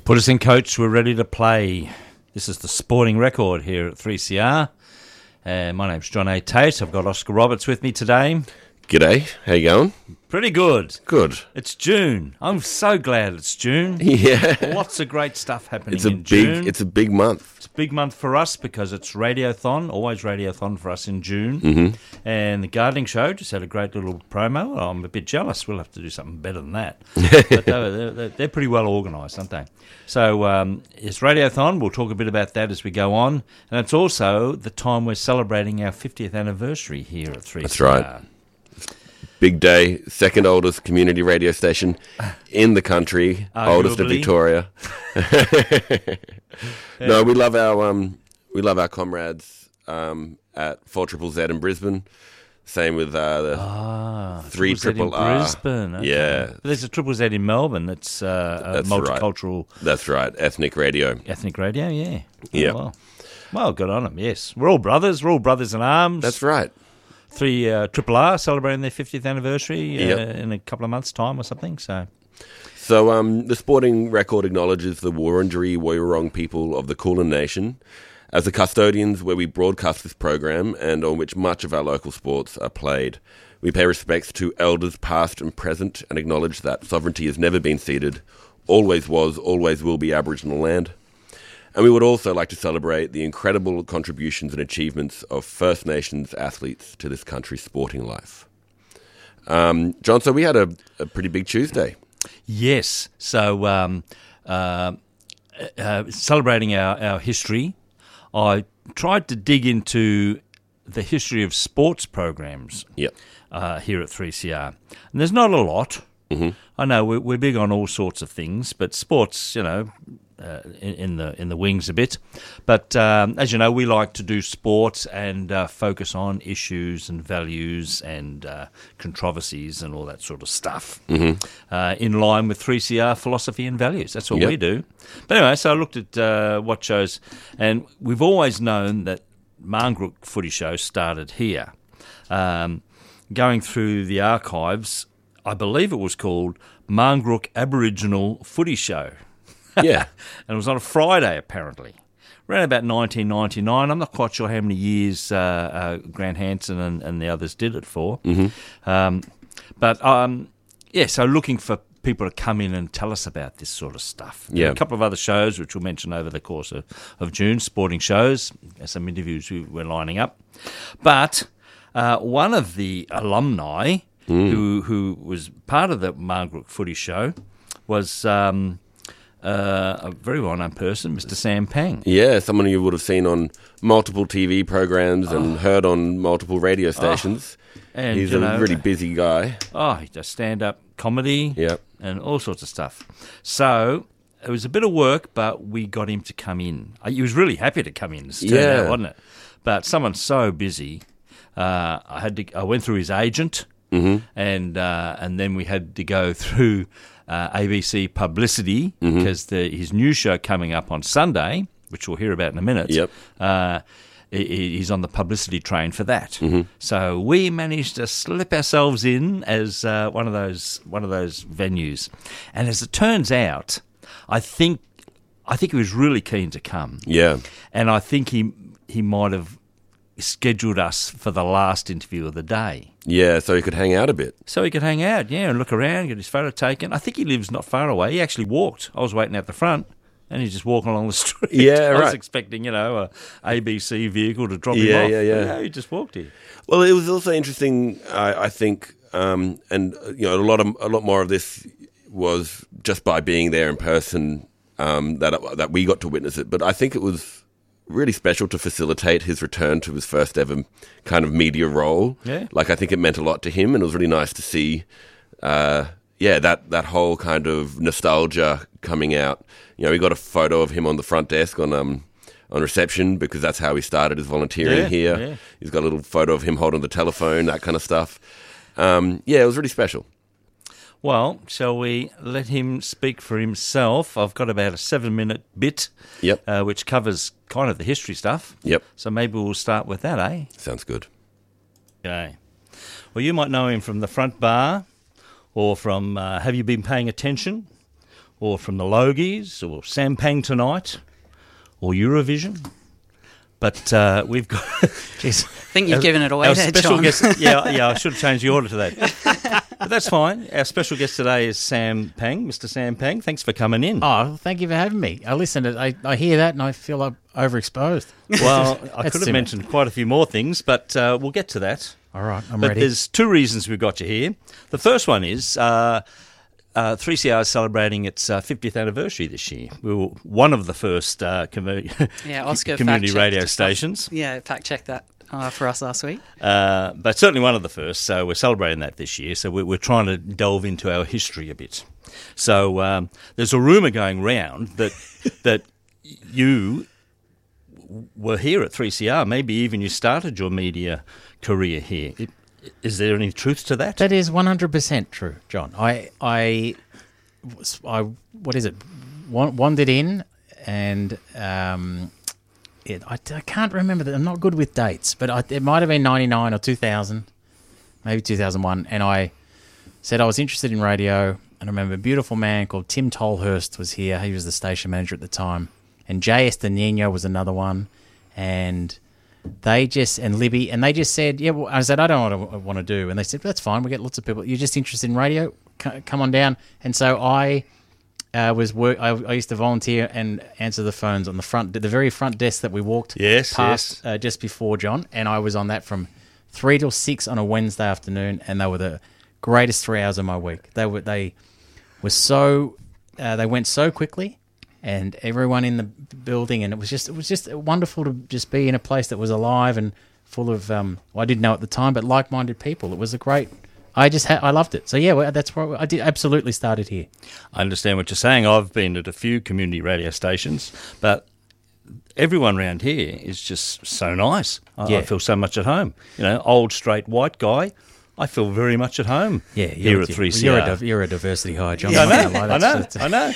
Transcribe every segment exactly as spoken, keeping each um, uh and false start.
Put us in, coach. We're ready to play. This is the Sporting Record here at three C R. Uh, my name's John A. Tate. I've got Oscar Roberts with me today. G'day. How you going? Pretty good. Good. It's June. I'm so glad it's June. Yeah. Lots of great stuff happening It's a in big. June. It's a big month. It's a big month for us because it's Radiothon, always Radiothon for us in June. Mm-hmm. And the Gardening Show just had a great little promo. I'm a bit jealous. We'll have to do something better than that. But they're, they're, they're pretty well organised, aren't they? So um, it's Radiothon. We'll talk a bit about that as we go on. And it's also the time we're celebrating our fiftieth anniversary here at three C R. That's right. Big day, second oldest community radio station in the country, oldest of Victoria. Yeah. No, we love our um, we love our comrades um, at four Triple Z in Brisbane. Same with uh, the Ah, three Triple Z Triple in R. Brisbane. Okay. Yeah. But there's a Triple Z in Melbourne. It's uh, a That's multicultural That's right, ethnic radio. ethnic radio. Yeah. Yeah. Oh, well. well, good on them. Yes, we're all brothers. We're all brothers in arms. That's right. Three uh, Triple R celebrating their fiftieth anniversary uh, Yep. in a couple of months' time or something. So, So um, the Sporting Record acknowledges the Wurundjeri Woiwurrung people of the Kulin Nation as the custodians where we broadcast this program and on which much of our local sports are played. We pay respects to elders past and present and acknowledge that sovereignty has never been ceded, always was, always will be Aboriginal land. And we would also like to celebrate the incredible contributions and achievements of First Nations athletes to this country's sporting life. Um, John, so we had a, a pretty big Tuesday. yes. So, um, uh, uh, celebrating our, our history, I tried to dig into the history of sports programs Yep. uh, here at three C R. And there's not a lot. Mm-hmm. I know we're, we're big on all sorts of things, but sports, you know, uh, in, in the in the wings a bit. But um, as you know, we like to do sports and uh, focus on issues and values and uh, controversies and all that sort of stuff Mm-hmm. uh, in line with three C R philosophy and values. That's what Yep. we do. But anyway, so I looked at uh, what shows, and we've always known that Marngrook Footy Show started here. Um, going through the archives, I believe it was called Marngrook Aboriginal Footy Show. Yeah. And it was on a Friday, apparently. Around about nineteen ninety-nine. I'm not quite sure how many years uh, uh, Grant Hansen and, and the others did it for. Mm-hmm. Um, but, um, yeah, so looking for people to come in and tell us about this sort of stuff. There are Yeah. a couple of other shows which we'll mention over the course of, of June, sporting shows, some interviews we were lining up. But uh, one of the alumni who who was part of the Marngrook Footy Show was um, uh, a very well-known person, Mister Sam Pang. Yeah, someone you would have seen on multiple T V programs and heard on multiple radio stations. And, He's you a know, really busy guy. Oh, he does stand-up comedy Yep. and all sorts of stuff. So it was a bit of work, but we got him to come in. Uh, He was really happy to come in. It's turned Yeah. out, wasn't it? But someone's so busy. Uh, I had to. I went through his agent, Mm-hmm. and uh, and then we had to go through uh, A B C publicity Mm-hmm. because the, his new show coming up on Sunday, which we'll hear about in a minute. Yep. Uh, he- he- he's on the publicity train for that. Mm-hmm. So we managed to slip ourselves in as uh, one of those one of those venues, and as it turns out, I think I think he was really keen to come, Yeah. and I think he he might have scheduled us for the last interview of the day. Yeah, so he could hang out a bit. So he could hang out, yeah, and look around, get his photo taken. I think he lives not far away. He actually walked. I was waiting out the front, and he's just walking along the street. Yeah, I was right. expecting, you know, a A B C vehicle to drop him Yeah, off. yeah, yeah. No, he just walked here. Well, it was also interesting, I, I think, um, and uh, you know, a lot of a lot more of this was just by being there in person um, that that we got to witness it. But I think it was really special to facilitate his return to his first ever kind of media role. Yeah. Like, I think it meant a lot to him, and it was really nice to see, uh, yeah, that, that whole kind of nostalgia coming out. You know, we got a photo of him on the front desk on um on reception because that's how he started his volunteering Yeah, here. yeah. He's got a little photo of him holding the telephone, that kind of stuff. Um, yeah, it was really special. Well, shall we let him speak for himself? I've got about a seven-minute bit, Yep. uh, which covers kind of the history stuff. Yep. So maybe we'll start with that, eh? Sounds good. Okay. Well, you might know him from the front bar, or from uh, Have You Been Paying Attention, or from the Logies, or Sam Pang Tonight, or Eurovision. But uh, we've got... Jeez, I think you've our, given it away our there, special John. Guest, yeah, yeah, I should have changed the order to that. But that's fine. Our special guest today is Sam Pang, Mister Sam Pang. Thanks for coming in. Oh, thank you for having me. I listen to I, I hear that and I feel like overexposed. Well, I could have mentioned quite a few more things, but uh, we'll get to that. All right, I'm but ready. There's two reasons we've got you here. The first one is... Uh, Uh, three C R is celebrating its uh, fiftieth anniversary this year. We were one of the first uh, commu- yeah, Oscar community radio stuff. stations. Yeah, fact check that uh, for us last week. Uh, but certainly one of the first, so we're celebrating that this year. So we're, we're trying to delve into our history a bit. So um, there's a rumour going round that that you were here at three C R. Maybe even you started your media career here. It, Is there any truth to that? That is one hundred percent true, John. I, I, I what is it? Wandered in, and um, it, I, I can't remember that. I'm not good with dates, but I, it might have been ninety-nine or two thousand, maybe two thousand one. And I said I was interested in radio. And I remember a beautiful man called Tim Tolhurst was here. He was the station manager at the time, and Jay Estanino was another one, and. They just, and Libby, and they just said, yeah, well, I said, I don't know what I want to do. And they said, that's fine. We get lots of people. You're just interested in radio? C- come on down. And so I uh, was work. I, I used to volunteer and answer the phones on the front, the very front desk that we walked yes, past yes. Uh, just before John. And I was on that from three till six on a Wednesday afternoon. And they were the greatest three hours of my week. They were, they were so, uh, they went so quickly. And everyone in the building, and it was just it was just wonderful to just be in a place that was alive and full of um, well, I didn't know at the time, but like-minded people. It was a great. I just ha- I loved it. So yeah, well, that's why I did absolutely started here. I understand what you're saying. I've been at a few community radio stations, but everyone around here is just so nice. I, yeah. I feel so much at home. You know, old straight white guy. I feel very much at home. Yeah, here at three C R. You're a, you're a diversity hire, John. Yeah, I know. Lie, I know. just, I know.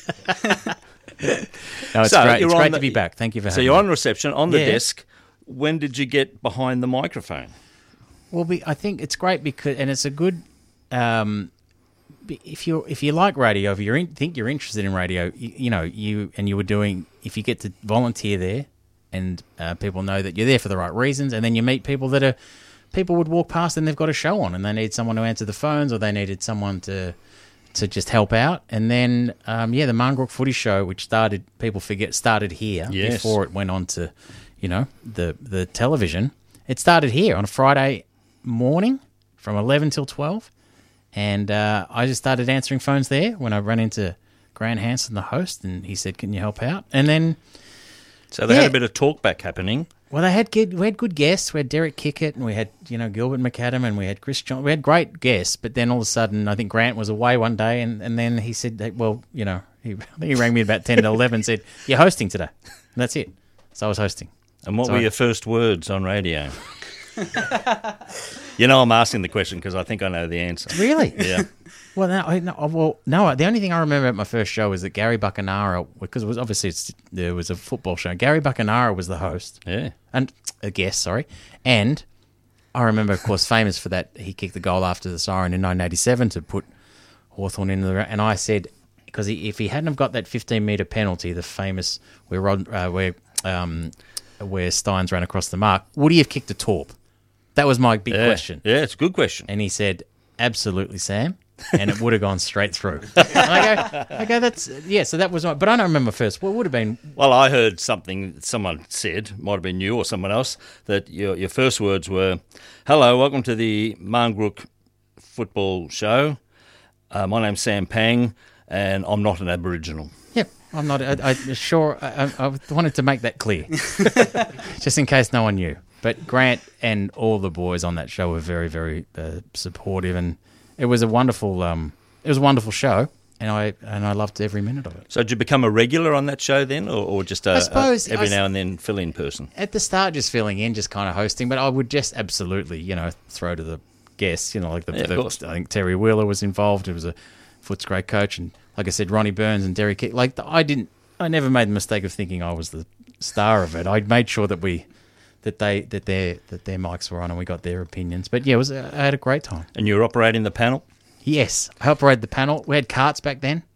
No, it's so great. It's great the, to be back. Thank you for so having me. So you're on reception, on the yeah. desk. When did you get behind the microphone? Well, we, I think it's great because, and it's a good. Um, if you if you like radio, if you think you're interested in radio, you, you know you and you were doing. If you get to volunteer there, and uh, people know that you're there for the right reasons, and then you meet people that are people would walk past and they've got a show on, and they need someone to answer the phones, or they needed someone to. to just help out. And then, um, yeah, the Marngrook Footy Show, which started, people forget, started here yes. before it went on to, you know, the, the television. It started here on a Friday morning from eleven till twelve. And uh, I just started answering phones there when I ran into Grant Hansen, the host, and he said, can you help out? And then... So they yeah. had a bit of talkback happening. Well, they had good, we had good guests. We had Derek Kickett, and we had you know Gilbert McAdam, and we had Chris John. We had great guests, but then all of a sudden, I think Grant was away one day, and, and then he said, hey, "Well, you know," he, I think he rang me about ten to eleven, and said, "You're hosting today," and that's it. So I was hosting. And what so were I, your first words on radio? You know, I'm asking the question because I think I know the answer. Really? Yeah. Well, no, I, no, well, no. The only thing I remember about my first show was that Gary Buccanara, because it was obviously it's, there was a football show. Gary Buccanara was the host, Yeah. and a guest, sorry. And I remember, of course, famous for that. He kicked the goal after the siren in nineteen eighty-seven to put Hawthorn into the. And I said, because he, if he hadn't have got that fifteen metre penalty, the famous where Rod, uh, where um, where Steins ran across the mark, would he have kicked a torp? That was my big Yeah. question. Yeah, it's a good question. And he said, absolutely, Sam. And it would have gone straight through. And I go, I go, that's, yeah, so that was my, but I don't remember first. What would have been? Well, I heard something that someone said, might have been you or someone else, that your your first words were, hello, welcome to the Marngrook Football Show. Uh, my name's Sam Pang, and I'm not an Aboriginal. Yep, I'm not, I, I sure, I, I wanted to make that clear, just in case no one knew. But Grant and all the boys on that show were very, very uh, supportive, and it was a wonderful, um, it was a wonderful show, and I and I loved every minute of it. So did you become a regular on that show then, or, or just a, I suppose a every I, now and then fill-in person? At the start, just filling in, just kind of hosting, but I would just absolutely, you know, throw to the guests, you know, like the, Yeah, of the course. I think Terry Wheeler was involved. It was a Footscray coach, and like I said, Ronnie Burns and Derek Kick. Like the, I didn't, I never made the mistake of thinking I was the star of it. I made sure that we. That they that their that their mics were on and we got their opinions. But yeah, it was I had a great time. And you were operating the panel? Yes, I operated the panel. We had carts back then.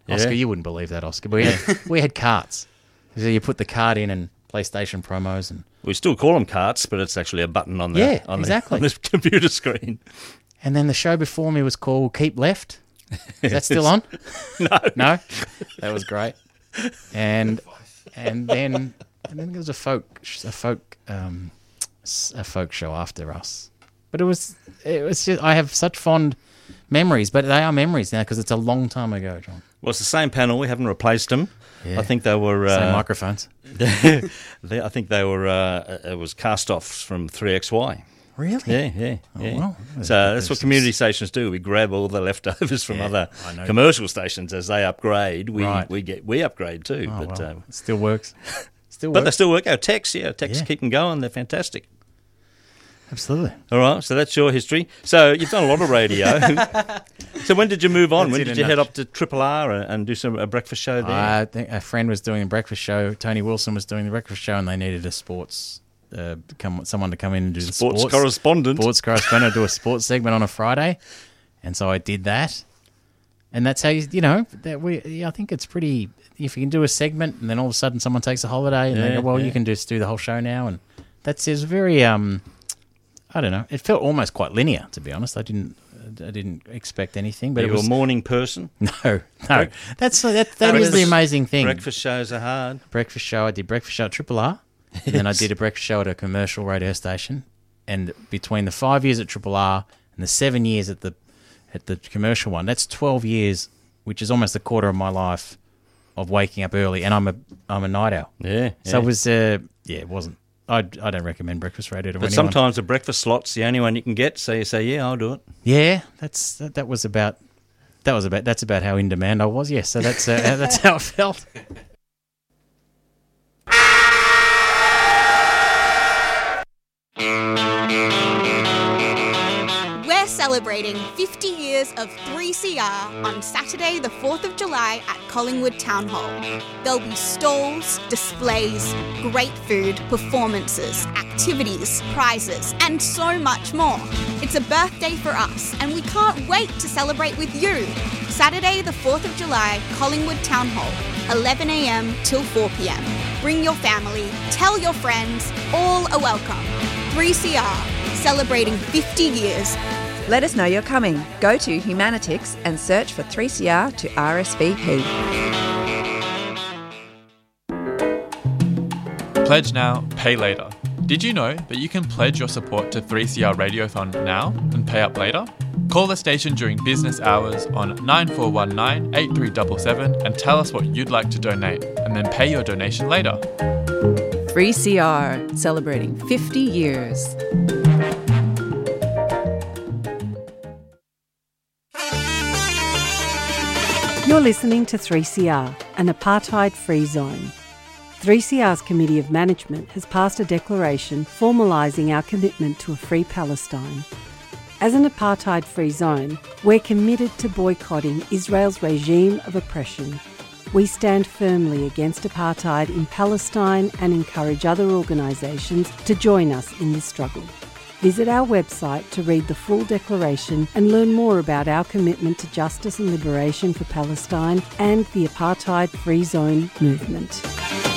Yeah. Oscar, you wouldn't believe that, Oscar. But we had, we had carts. So you put the card in and PlayStation promos and We still call them carts, but it's actually a button on the Yeah, on, exactly. the, on this computer screen. and then the show before me was called Keep Left. Is that still on? No. No? That was great. And and then and then there was a folk a folk um, s- a folk show after us. But it was it was just I have such fond memories, but they are memories now because it's a long time ago, John. Well, it's the same panel. We haven't replaced them. Yeah. I think they were. Same Uh, microphones. they, they- I think they were. Uh, it was cast-offs from three X Y. Really? Yeah, yeah, yeah. well, so that's what community stations do. We grab all the leftovers from Yeah, other I know. commercial stations as they upgrade. We Right. we get we upgrade too. Oh, but well, um, it still works. Still but they works. still work. Our techs, yeah, techs Yeah. keep them going. They're fantastic. Absolutely. All right, so that's your history. So you've done a lot of radio. So when did you move on? That's when it did in you a head nutshell. up to Triple R and, and do some a breakfast show there? I think a friend was doing the breakfast show. Tony Wilson was doing the breakfast show, and they needed a sports uh, come someone to come in and do the sports, sports correspondent. sports correspondent, do a sports segment on a Friday, and so I did that. And that's how you, you know, that we. Yeah, I think it's pretty. If you can do a segment, and then all of a sudden someone takes a holiday, and they Yeah, go, "Well, yeah. you can just do the whole show now," and that's is very. Um, I don't know. It felt almost quite linear, to be honest. I didn't. I didn't expect anything, but Are it you was a morning person? no, no. That's that. That is the Breakfast- amazing thing. Breakfast shows are hard. breakfast show. I did breakfast show at Triple R, and then I did a breakfast show at a commercial radio station. And between the five years at Triple R and the seven years at the at the commercial one, that's twelve years, which is almost a quarter of my life of waking up early. And I'm a I'm a night owl, Yeah. so yeah. it was uh, yeah, it wasn't. I I don't recommend breakfast radio to But anyone. sometimes the breakfast slot's the only one you can get, so you say, yeah, I'll do it. Yeah, that's that, that was about that was about that's about how in demand I was. Yes, so that's uh, that's how it felt. We're celebrating fifty years of three C R on Saturday the fourth of July at Collingwood Town Hall. There'll be stalls, displays, great food, performances, activities, prizes, and so much more. It's a birthday for us, and we can't wait to celebrate with you. Saturday the fourth of July, Collingwood Town Hall, eleven a m till four p m. Bring your family, tell your friends, all are welcome. three C R, celebrating fifty years. Let us know you're coming. Go to Humanitix and search for three C R to R S V P. Pledge now, pay later. Did you know that you can pledge your support to three C R Radiothon now and pay up later? Call the station during business hours on nine four one nine, eight three seven seven and tell us what you'd like to donate, and then pay your donation later. three C R, celebrating fifty years. You're listening to three C R, an apartheid-free zone. three C R's Committee of Management has passed a declaration formalising our commitment to a free Palestine. As an apartheid-free zone, we're committed to boycotting Israel's regime of oppression. We stand firmly against apartheid in Palestine and encourage other organisations to join us in this struggle. Visit our website to read the full declaration and learn more about our commitment to justice and liberation for Palestine and the apartheid-free zone movement.